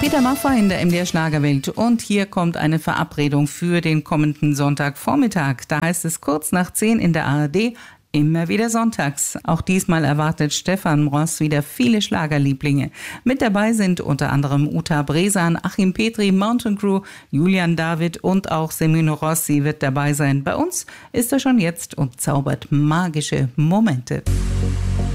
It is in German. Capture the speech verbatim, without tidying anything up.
Peter Maffay in der M D R Schlagerwelt und hier kommt eine Verabredung für den kommenden Sonntagvormittag. Da heißt es kurz nach zehn in der A R D, immer wieder sonntags. Auch diesmal erwartet Stefan Mross wieder viele Schlagerlieblinge. Mit dabei sind unter anderem Uta Bresan, Achim Petri, Mountain Crew, Julian David und auch Semino Rossi wird dabei sein. Bei uns ist er schon jetzt und zaubert magische Momente.